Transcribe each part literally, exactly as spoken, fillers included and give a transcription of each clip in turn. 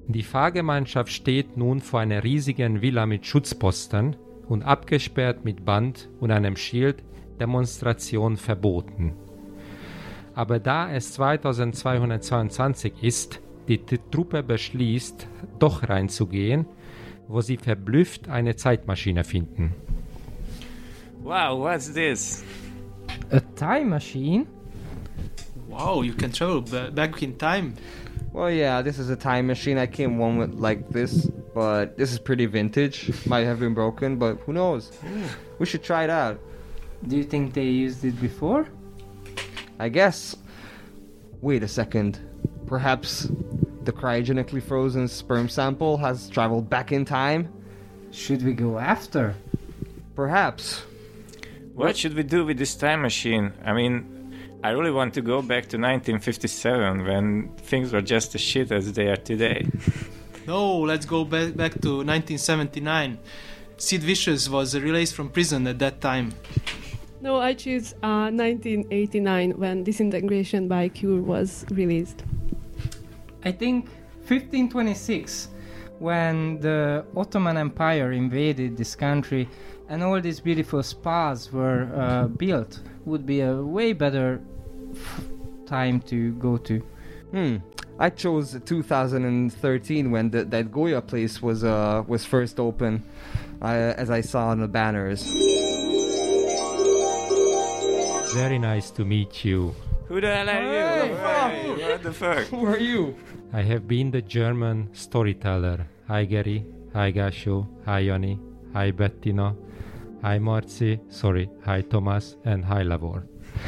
Die Fahrgemeinschaft steht nun vor einer riesigen Villa mit Schutzposten und abgesperrt mit Band und einem Schild Demonstration verboten. Aber da es zweitausendzweihundertzweiundzwanzig ist, die T- Truppe beschließt, doch reinzugehen, wo sie verblüfft eine Zeitmaschine finden. Wow, what's this? A time machine? Wow, you can travel ba- back in time. Well, yeah, this is a time machine. I came one with like this, but this is pretty vintage. Might have been broken, but who knows? We should try it out. Do you think they used it before? I guess. Wait a second. Perhaps the cryogenically frozen sperm sample has traveled back in time? Should we go after? Perhaps. What should we do with this time machine? I mean, I really want to go back to nineteen fifty-seven when things were just as shit as they are today. No, let's go back back to nineteen seventy-nine. Sid Vicious was released from prison at that time. No, I choose uh, nineteen eighty-nine when Disintegration by Cure was released. I think fifteen twenty-six, when the Ottoman Empire invaded this country and all these beautiful spas were uh, built, would be a way better f- time to go to. Hmm. I chose two thousand thirteen when the, that Goya place was uh was first open, uh, as I saw on the banners. Very nice to meet you. Who the hell are Hey, you? fuck. Hey, what the fuck? Who are you? I have been the German storyteller. Hi Gary, hi Gasho, hi Yoni, hi Bettino, hi Marci, sorry, hi Thomas, and hi Lavor.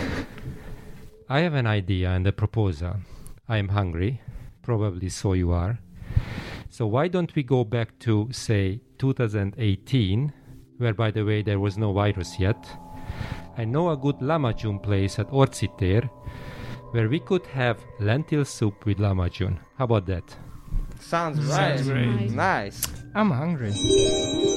I have an idea and a proposal. I am hungry, probably so you are. So why don't we go back to, say, two thousand eighteen, where, by the way, there was no virus yet. I know a good lamajun place at Orciter, where we could have lentil soup with lamajun. How about that? Sounds right. Sounds great. Nice. I'm hungry.